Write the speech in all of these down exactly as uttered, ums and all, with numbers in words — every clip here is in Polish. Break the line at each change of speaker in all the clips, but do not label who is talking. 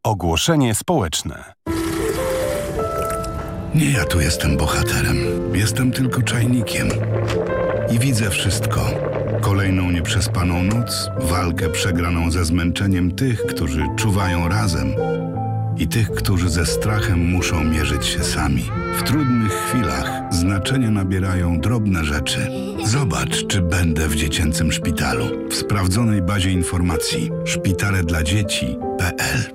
Ogłoszenie społeczne.
Nie ja tu jestem bohaterem. Jestem tylko czajnikiem. I widzę wszystko. Kolejną nieprzespaną noc, walkę przegraną ze zmęczeniem tych, którzy czuwają razem i tych, którzy ze strachem muszą mierzyć się sami. W trudnych chwilach znaczenie nabierają drobne rzeczy. Zobacz, czy będę w dziecięcym szpitalu. W sprawdzonej bazie informacji szpitale dla dzieci kropka p l.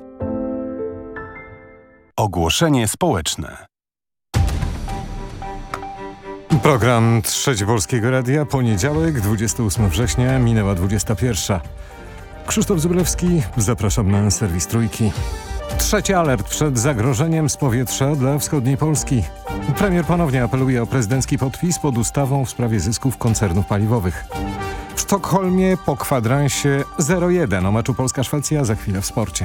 Ogłoszenie społeczne.
Program Trzeci Polskiego Radia, poniedziałek, dwudziestego ósmego września, minęła dwudziesta pierwsza. Krzysztof Zybrewski, zapraszam na serwis Trójki. Trzeci alert przed zagrożeniem z powietrza dla wschodniej Polski. Premier ponownie apeluje o prezydencki podpis pod ustawą w sprawie zysków koncernów paliwowych. W Sztokholmie po kwadransie zero jeden o meczu Polska-Szwecja, za chwilę w sporcie.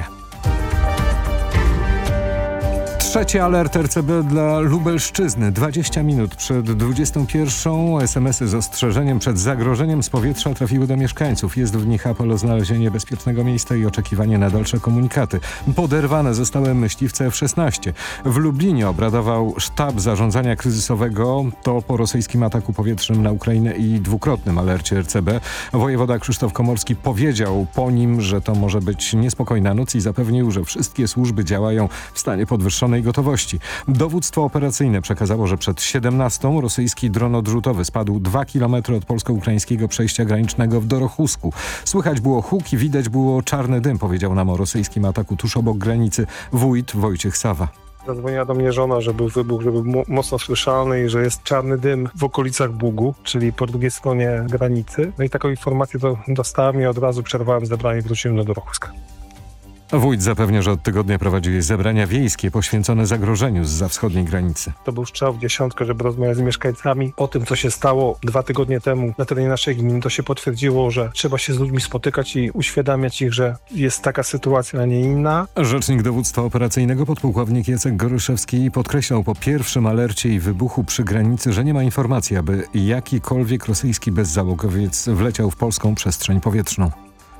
Trzeci alert R C B dla Lubelszczyzny. dwadzieścia minut przed dwudziestą pierwszą es em esy z ostrzeżeniem przed zagrożeniem z powietrza trafiły do mieszkańców. Jest w nich apel o znalezienie bezpiecznego miejsca i oczekiwanie na dalsze komunikaty. Poderwane zostały myśliwce F szesnaście. W Lublinie obradował sztab zarządzania kryzysowego. To po rosyjskim ataku powietrznym na Ukrainę i dwukrotnym alercie R C B. Wojewoda Krzysztof Komorski powiedział po nim, że to może być niespokojna noc i zapewnił, że wszystkie służby działają w stanie podwyższonej gotowości. Dowództwo operacyjne przekazało, że przed siedemnastą rosyjski dron odrzutowy spadł dwa kilometry od polsko-ukraińskiego przejścia granicznego w Dorochusku. Słychać było huk i widać było czarny dym, powiedział nam o rosyjskim ataku tuż obok granicy wójt Wojciech Sawa.
Zadzwoniła do mnie żona, że był wybuch, że był mocno słyszalny i że jest czarny dym w okolicach Bugu, czyli po drugiej stronie granicy. No i taką informację to dostałem i od razu przerwałem zebranie i wróciłem do Dorochuska.
Wójt zapewnia, że od tygodnia prowadzi zebrania wiejskie poświęcone zagrożeniu zza wschodniej granicy.
To był strzał w dziesiątkę, żeby rozmawiać z mieszkańcami o tym, co się stało dwa tygodnie temu na terenie naszej gminy. To się potwierdziło, że trzeba się z ludźmi spotykać i uświadamiać ich, że jest taka sytuacja, a nie inna.
Rzecznik dowództwa operacyjnego podpułkownik Jacek Goryszewski podkreślał po pierwszym alercie i wybuchu przy granicy, że nie ma informacji, aby jakikolwiek rosyjski bezzałogowiec wleciał w polską przestrzeń powietrzną.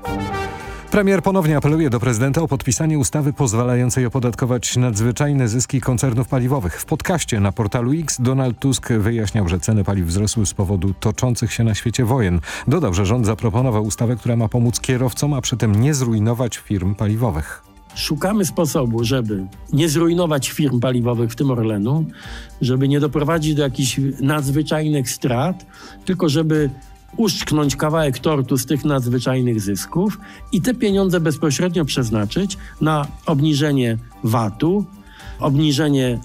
Premier ponownie apeluje do prezydenta o podpisanie ustawy pozwalającej opodatkować nadzwyczajne zyski koncernów paliwowych. W podcaście na portalu X Donald Tusk wyjaśniał, że ceny paliw wzrosły z powodu toczących się na świecie wojen. Dodał, że rząd zaproponował ustawę, która ma pomóc kierowcom, a przy tym nie zrujnować firm paliwowych.
Szukamy sposobu, żeby nie zrujnować firm paliwowych, w tym Orlenu, żeby nie doprowadzić do jakichś nadzwyczajnych strat, tylko żeby uszczknąć kawałek tortu z tych nadzwyczajnych zysków i te pieniądze bezpośrednio przeznaczyć na obniżenie V A T-u, obniżenie